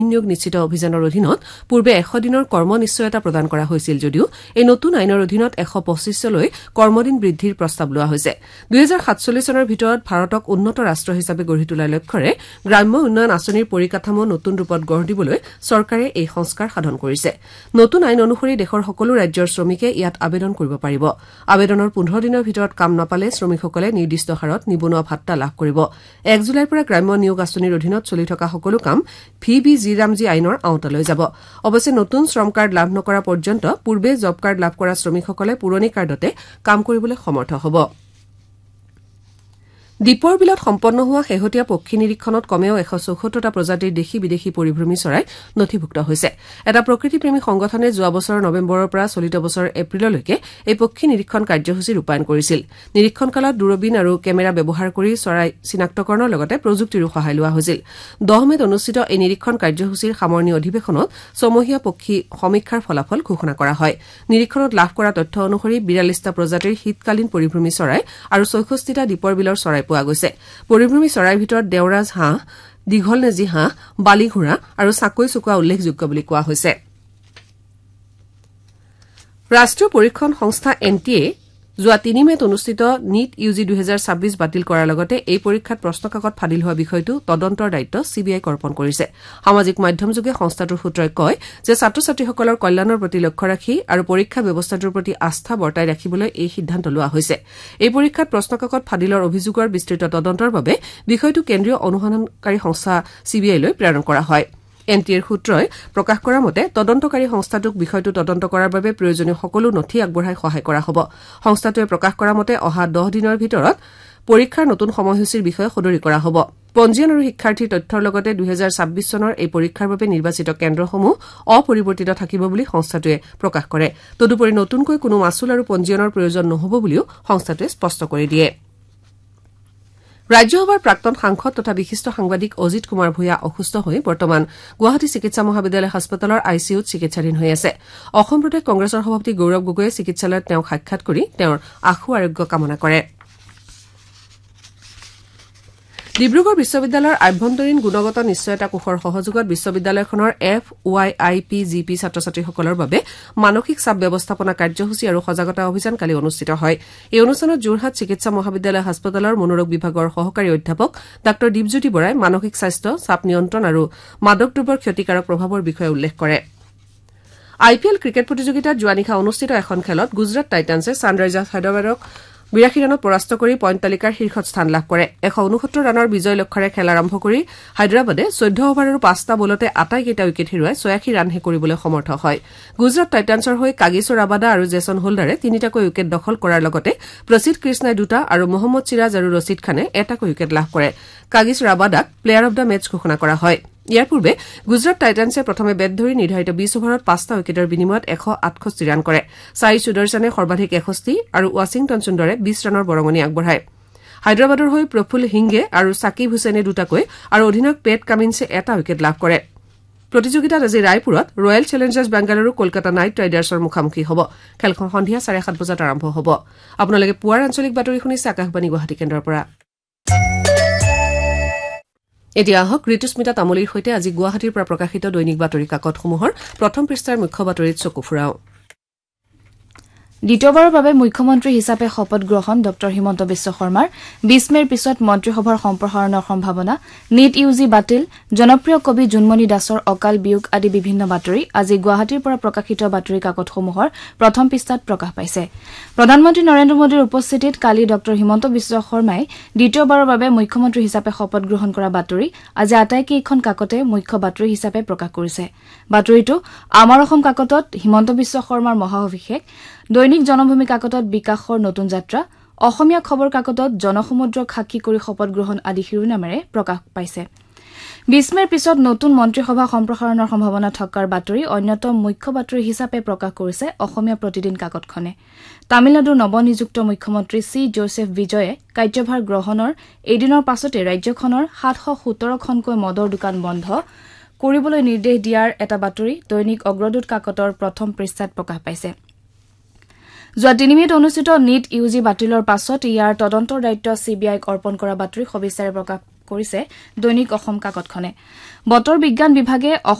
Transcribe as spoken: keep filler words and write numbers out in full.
নিয়োগ নিশ্চিত অভিযানৰ অধীনত পূৰ্বে এশ দিনৰ কৰ্ম নিশ্চয়তা প্ৰদান কৰা হৈছিল যদিও এই নতুন আইনৰ অধীনত এশ পঁচিছলৈ কৰ্মদিন বৃদ্ধিৰ প্ৰস্তাৱ লোৱা হৈছে দুই হাজাৰ সাতচল্লিছ চনৰ ভিতৰত ভাৰতক উন্নত ৰাষ্ট্ৰ হিচাপে গঢ়ি তোলাৰ লক্ষ্যৰে গ্ৰাম্য উন্নয়ন আঁচনিৰ পৰিকাঠামো নতুন ৰূপত গঢ় দিবলৈ চৰকাৰে এই সংস্কাৰ সাধন কৰিছে নতুন আইন অনুসৰি দেশৰ সকলো ৰাজ্যৰ শ্ৰমিকে ইয়াত আবেদন কৰিব পাৰিব আবেদনৰ পোন্ধৰ দিনৰ ভিতৰত কাম নাপালে শ্ৰমিকসকলে নিৰ্দিষ্ট হাৰত নিবনুৱা ভাত্তা লাভ কৰিব এক জুলাইৰ পৰা গ্ৰাম্য নিয়োগ আঁচনিৰ অধীনত চলি থকা সকলো কাম ভি বি জি ৰামজী আইনৰ আওতালৈ যাব অৱশ্যে নতুন শ্ৰম কাৰ্ড লাভ নকৰা পৰ্যন্ত পূৰ্বে জব কাৰ্ড লাভ কৰা শ্ৰমিকসকলে পুৰণি কাৰ্ডতে কাম কৰিবলৈ সমৰ্থ হ'ব দীপৰ বিলত সম্পন্ন হোৱা শেহতীয়া পক্ষী নিৰীক্ষণত কমেও এশ চৌসত্তৰটা প্ৰজাতিৰ দেশী বিদেশী পৰিভ্ৰমী চৰাই নথিভুক্ত হৈছে এটা প্ৰকৃতিপ্ৰেমী সংগঠনে যোৱা বছৰৰ নৱেম্বৰৰ পৰা চলিত বছৰৰ এপ্ৰিললৈকে এই পক্ষী নিৰীক্ষণ কাৰ্যসূচী ৰূপায়ণ কৰিছিল নিৰীক্ষণ কালত দূৰবীন আৰু কেমেৰা ব্যৱহাৰ কৰি চৰাই চিনাক্তকৰণৰ লগতে প্ৰযুক্তিৰো সহায় লোৱা হৈছিল দহ মেত অনুষ্ঠিত এই নিৰীক্ষণ কাৰ্যসূচীৰ সামৰণি অধিৱেশনত ছমহীয়া পক্ষী সমীক্ষাৰ ফলাফল ঘোষণা কৰা হয় নিৰীক্ষণত লাভ কৰা তথ্য অনুসৰি বিৰাল্লিছটা প্ৰজাতিৰ শীতকালীন পৰিভ্ৰমী চৰাই আৰু ছয়ষষ্ঠিটা দীপৰ বিলৰ চৰাই পোৱা গৈছে পৰিভ্ৰমী চৰাইৰ ভিতৰত দেওৰাজ হাঁহ দীঘল নেজি হাঁহ বালিঘোঁৰা আৰু চাকৈ চুকুৱা উল্লেখযোগ্য বুলি কোৱা হৈছে ৰাষ্ট্ৰীয় পৰীক্ষণ সংস্থা এন টি এ যোৱা তিনি মেত অনুষ্ঠিত নিট ইউ জি দুহেজাৰ ছাব্বিছ বাতিল কৰাৰ লগতে এই পৰীক্ষাত প্ৰশ্নকাকত ফাদিল হোৱা বিষয়টো তদন্তৰ দায়িত্ব চি বি আইক অৰ্পণ কৰিছে সামাজিক মাধ্যমযোগে সংস্থাটোৰ সূত্ৰই কয় যে ছাত্ৰ ছাত্ৰীসকলৰ কল্যাণৰ প্ৰতি লক্ষ্য ৰাখি আৰু পৰীক্ষা ব্যৱস্থাটোৰ প্ৰতি আস্থা বৰ্তাই ৰাখিবলৈ এই সিদ্ধান্ত লোৱা হৈছে এই পৰীক্ষাত প্ৰশ্নকাকত ফাদিলৰ অভিযোগৰ বিস্তৃত তদন্তৰ বাবে বিষয়টো কেন্দ্ৰীয় অনুসন্ধানকাৰী সংস্থা চি বি আইলৈ প্ৰেৰণ কৰা হয় এন টি এৰ সূত্ৰই প্ৰকাশ কৰা মতে তদন্তকাৰী সংস্থাটোক বিষয়টো তদন্ত কৰাৰ বাবে প্ৰয়োজনীয় সকলো নথি আগবঢ়াই সহায় কৰা হ'ব সংস্থাটোৱে প্ৰকাশ কৰা মতে অহা দহ দিনৰ ভিতৰত পৰীক্ষাৰ নতুন সময়সূচীৰ বিষয়ে সদৰি কৰা হ'ব পঞ্জীয়ন আৰু শিক্ষাৰ্থীৰ তথ্যৰ লগতে দুহেজাৰ ছাব্বিছ চনৰ এই পৰীক্ষাৰ বাবে নিৰ্বাচিত কেন্দ্ৰসমূহ অপৰিৱৰ্তিত থাকিব বুলি সংস্থাটোৱে প্ৰকাশ কৰে তদুপৰি নতুনকৈ কোনো মাচুল আৰু পঞ্জীয়নৰ প্ৰয়োজন নহ'ব বুলিও সংস্থাটোৱে স্পষ্ট কৰি দিয়ে ৰাজ্যসভাৰ প্ৰাক্তন সাংসদ তথা বিশিষ্ট সাংবাদিক অজিত কুমাৰ ভূঞা অসুস্থ হৈ বৰ্তমান গুৱাহাটী চিকিৎসা মহাবিদ্যালয় হাস্পতালৰ আই চি ইউত চিকিৎসাধীন হৈ আছে অসম প্ৰদেশ কংগ্ৰেছৰ সভাপতি গৌৰৱ গগৈয়ে চিকিৎসালয়ত তেওঁক সাক্ষাৎ কৰি তেওঁৰ আশু আৰোগ্য কামনা কৰে ডিব্ৰুগড় বিশ্ববিদ্যালয়ৰ আভ্যন্তৰীণ গুণগত নিশ্চয়তা কোষৰ সহযোগত বিশ্ববিদ্যালয়খনৰ এফ ৱাই আই পি জি পি ছাত্ৰ ছাত্ৰীসকলৰ বাবে মানসিক চাপ ব্যৱস্থাপনা কাৰ্যসূচী আৰু সজাগতা অভিযান কালি অনুষ্ঠিত হয় এই অনুষ্ঠানত যোৰহাট চিকিৎসা মহাবিদ্যালয় হাস্পতালৰ মনোৰোগ বিভাগৰ সহকাৰী অধ্যাপক ডাঃ দীপজ্যোতি বৰাই মানসিক স্বাস্থ্য চাপ নিয়ন্ত্ৰণ আৰু মাদক দ্ৰব্যৰ ক্ষতিকাৰক প্ৰভাৱৰ বিষয়ে উল্লেখ কৰে আই পি এল ক্ৰিকেট প্ৰতিযোগিতাত যোৱা নিশা অনুষ্ঠিত এখন খেলত গুজৰাট টাইটান্ছে ছানৰাইজাৰ্ছ হায়দৰাবাদক বিৰাশী ৰানত পৰাস্ত কৰি পইণ্ট তালিকাৰ শীৰ্ষত স্থান লাভ কৰে এশ ঊনসত্তৰ ৰানৰ বিজয় লক্ষ্যৰে খেল আৰম্ভ কৰি হায়দৰাবাদে চৈধ্য অভাৰ আৰু পাঁচটা বলতে আটাইকেইটা উইকেট হেৰুৱাই ছয়াশী ৰানহে কৰিবলৈ সমৰ্থ হয় গুজৰাট টাইটান্ছৰ হৈ কাগিছো ৰাবাদা আৰু জেছন হোল্ডাৰে তিনিটাকৈ উইকেট দখল কৰাৰ লগতে প্ৰসিদ্ধ কৃষ্ণাই দুটা আৰু মহম্মদ চিৰাজ আৰু ৰছিদ খানে এটাকৈ উইকেট লাভ কৰে কাগিছো ৰাবাদাক প্লেয়াৰ অব দ্য মেচ ঘোষণা কৰা হয় ইয়াৰ পূৰ্বে গুজৰাট টাইটান্ছে প্ৰথমে বেট ধৰি নিৰ্ধাৰিত বিশ অভাৰত পাঁচটা উইকেটৰ বিনিময়ত এশ আঠষষ্ঠি ৰান কৰে সাই সুদৰ্শনে সৰ্বাধিক এষষ্ঠি আৰু ৱাশ্বিংটন সুন্দৰে বিশ ৰানৰ বৰঙণি আগবঢ়ায় হায়দৰাবাদৰ হৈ প্ৰফুল হিংগে আৰু সাকিব হুছেইনে দুটাকৈ আৰু অধিনায়ক পেট কামিন্সে এটা উইকেট লাভ কৰে প্ৰতিযোগিতাত আজি ৰায়পুৰত royal Challengers Bengaluru Kolkata night ৰাইডাৰ্ছৰ মুখামুখি হ'ব খেলখন সন্ধিয়া চাৰে সাত বজাত আৰম্ভ হ'ব আপোনালোকে পুৱাৰ আঞ্চলিক বাতৰি শুনিছে আকাশবাণী গুৱাহাটী কেন্দ্ৰৰ পৰা এতিয়া আহক ঋতুস্মিতা তামুলীৰ সৈতে আজি গুৱাহাটীৰ পৰা প্ৰকাশিত দৈনিক বাতৰি কাকতসমূহৰ প্ৰথম পৃষ্ঠাৰ মুখ্য বাতৰিত চকু ফুৰাওঁ দ্বিতীয়বাৰৰ বাবে মুখ্যমন্ত্ৰী হিচাপে শপত গ্ৰহণ ডক্টৰ হিমন্ত বিশ্ব শৰ্মাৰ বিশ মেৰ পিছত মন্ত্ৰীসভাৰ সম্প্ৰসাৰণৰ সম্ভাৱনা নিট ইউ জি বাতিল জনপ্ৰিয় কবি জোনমণি দাসৰ অকাল বিয়োগ আদি বিভিন্ন বাতৰি আজি গুৱাহাটীৰ পৰা প্ৰকাশিত বাতৰি কাকতসমূহৰ প্ৰথম পৃষ্ঠাত প্ৰকাশ পাইছে প্ৰধানমন্ত্ৰী নৰেন্দ্ৰ মোদীৰ উপস্থিতিত কালি ডক্টৰ হিমন্ত বিশ্ব শৰ্মাই দ্বিতীয়বাৰৰ বাবে মুখ্যমন্ত্ৰী হিচাপে শপত গ্ৰহণ কৰা বাতৰি আজি আটাইকেইখন কাকতে মুখ্য বাতৰি হিচাপে প্ৰকাশ কৰিছে বাতৰিটো আমাৰ অসম কাকতত হিমন্ত বিশ্ব শৰ্মাৰ মহাঅভিষেক দৈনিক জনভূমি কাকতত বিকাশৰ নতুন যাত্ৰা অসমীয়া খবৰ কাকতত জনসমুদ্ৰক সাক্ষী কৰি শপত গ্ৰহণ আদি শিৰোনামেৰে প্ৰকাশ পাইছে বিশ মেৰ পিছত নতুন মন্ত্ৰীসভা সম্প্ৰসাৰণৰ সম্ভাৱনা থকাৰ বাতৰি অন্যতম মুখ্য বাতৰি হিচাপে প্ৰকাশ কৰিছে অসমীয়া প্ৰতিদিন কাকতখনে তামিলনাডুৰ নৱনিযুক্ত মুখ্যমন্ত্ৰী চি জোছেফ বিজয়ে কাৰ্যভাৰ গ্ৰহণৰ এদিনৰ পাছতে ৰাজ্যখনৰ সাতশ সোতৰখনকৈ মদৰ দোকান বন্ধ কৰিবলৈ নিৰ্দেশ দিয়াৰ এটা বাতৰি দৈনিক অগ্ৰদূত কাকতৰ প্ৰথম পৃষ্ঠাত প্ৰকাশ পাইছে যোৱা তিনি মেত অনুষ্ঠিত নিট ইউ জি বাতিলৰ পাছত ইয়াৰ তদন্তৰ দায়িত্ব চি বি আইক অৰ্পণ কৰা বাতৰি সবিস্তাৰে প্ৰকাশ কৰিছে দৈনিক অসম কাকতখনে বতৰ বিজ্ঞান বিভাগে